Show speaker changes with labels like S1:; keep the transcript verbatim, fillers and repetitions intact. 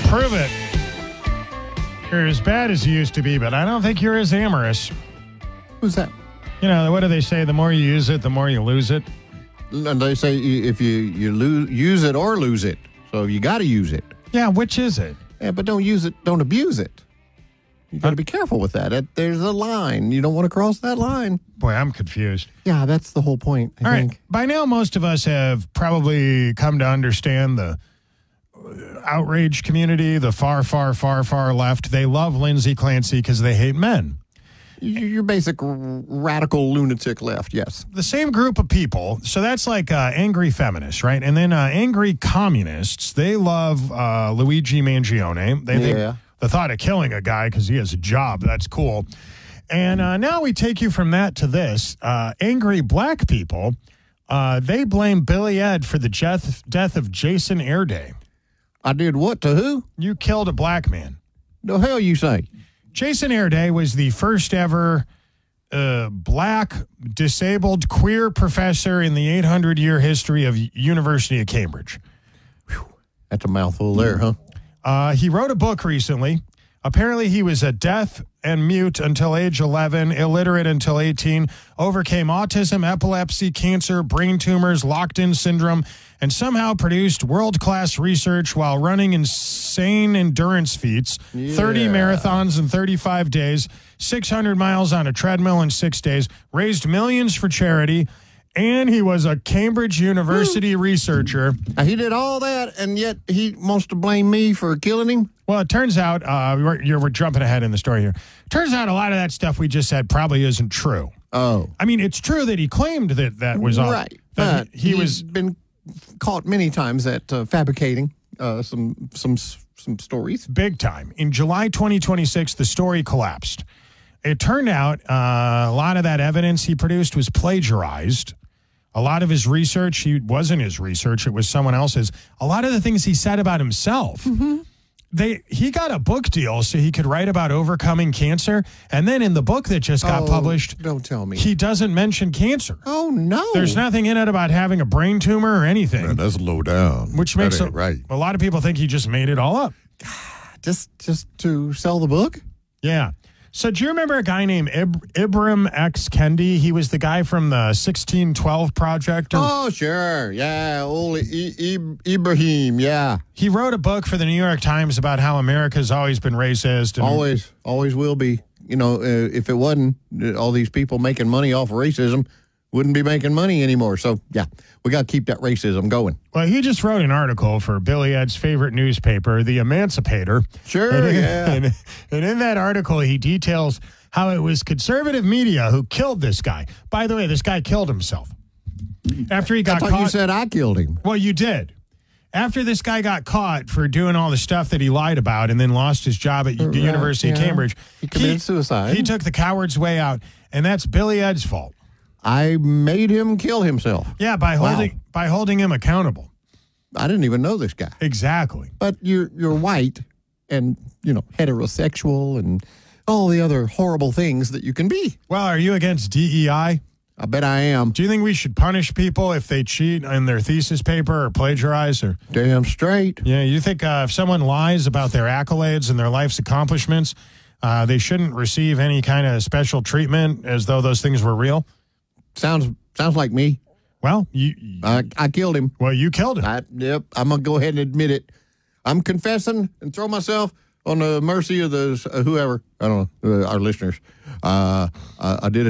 S1: prove it. You're as bad as you used to be, but I don't think you're as amorous.
S2: Who's that?
S1: You know, what do they say? The more you use it, the more you lose it.
S2: And they say if you, you lose, use it or lose it. So you got to use it.
S1: Yeah, which is it?
S2: Yeah, but don't use it. Don't abuse it. You got to be careful with that. It, there's a line. You don't want to cross that line.
S1: Boy, I'm confused.
S2: Yeah, that's the whole point, I
S1: All
S2: think.
S1: right. By now, most of us have probably come to understand the outrage community, the far, far, far, far left. They love Lindsay Clancy because they hate men.
S2: Your basic r- radical lunatic left, yes.
S1: The same group of people. So that's like uh, angry feminists, right? And then uh, angry communists. They love uh, Luigi Mangione. They think
S2: Yeah.
S1: the thought of killing a guy because he has a job, that's cool. And uh, now we take you from that to this. Uh, angry black people, uh, they blame Billy Ed for the death, death of Jason Airday.
S2: I did what to who?
S1: You killed a black man.
S2: The hell you say?
S1: Jason Airday was the first ever uh, black, disabled, queer professor in the eight hundred year history of University of Cambridge.
S2: Whew. That's a mouthful there, huh?
S1: Uh, he wrote a book recently. Apparently, he was a deaf and mute until age eleven, illiterate until eighteen, overcame autism, epilepsy, cancer, brain tumors, locked-in syndrome, and somehow produced world-class research while running insane endurance feats,
S2: Yeah.
S1: thirty marathons in thirty-five days, six hundred miles on a treadmill in six days, raised millions for charity, and he was a Cambridge University researcher.
S2: Now, he did all that, and yet he wants to blame me for killing him?
S1: Well, it turns out, uh, we're, you're, we're jumping ahead in the story here. Turns out a lot of that stuff we just said probably isn't true.
S2: Oh.
S1: I mean, it's true that he claimed that that was all.
S2: Right.
S1: That
S2: But
S1: he, he
S2: he's
S1: was.
S2: been caught many times at uh, fabricating uh, some some some stories.
S1: Big time. In July twenty twenty-six, the story collapsed. It turned out uh, a lot of that evidence he produced was plagiarized. A lot of his research, he wasn't his research, it was someone else's. A lot of the things he said about himself. Mm-hmm. They he got a book deal so he could write about overcoming cancer. And then in the book that just got
S2: Oh,
S1: published,
S2: don't tell me.
S1: he doesn't mention cancer.
S2: Oh, no.
S1: There's nothing in it about having a brain tumor or anything.
S3: Man, that's low down.
S1: Which makes
S3: that
S1: it
S3: ain't right.
S1: A lot of people think he just made it all up.
S2: Just, just to sell the book?
S1: Yeah. So do you remember a guy named Ib- Ibram X. Kendi? He was the guy from the sixteen twelve Project. Or-
S2: Oh, sure. Yeah, old I- I- Ibrahim, yeah.
S1: He wrote a book for the New York Times about how America's always been racist. And
S2: Always, always will be. You know, uh, if it wasn't, uh, all these people making money off of racism wouldn't be making money anymore. So, yeah, we got to keep that racism going.
S1: Well, he just wrote an article for Billy Ed's favorite newspaper, The Emancipator.
S2: Sure,
S1: and,
S2: yeah.
S1: And, and in that article, he details how it was conservative media who killed this guy. By the way, this guy killed himself. After he
S2: I
S1: got
S2: thought
S1: caught.
S2: you said I killed him.
S1: Well, you did. After this guy got caught for doing all the stuff that he lied about and then lost his job at the
S2: Right,
S1: University of
S2: yeah.
S1: Cambridge,
S2: He committed suicide.
S1: He took the coward's way out, and that's Billy Ed's fault.
S2: I made him kill himself.
S1: Yeah, by
S2: Wow.
S1: holding by holding him accountable.
S2: I didn't even know this guy.
S1: Exactly.
S2: But you're you're white and, you know, heterosexual and all the other horrible things that you can be.
S1: Well, are you against D E I?
S2: I bet I am.
S1: Do you think we should punish people if they cheat in their thesis paper or plagiarize? Or
S2: Damn straight.
S1: yeah, you think uh, if someone lies about their accolades and their life's accomplishments, uh, they shouldn't receive any kind of special treatment as though those things were real?
S2: Sounds sounds like me.
S1: Well, you
S2: I, I killed him.
S1: well you killed him.
S2: I, yep, I'm going to go ahead and admit it. I'm confessing and throw myself on the mercy of the uh, whoever, I don't know, uh, our listeners. Uh, I, I did it.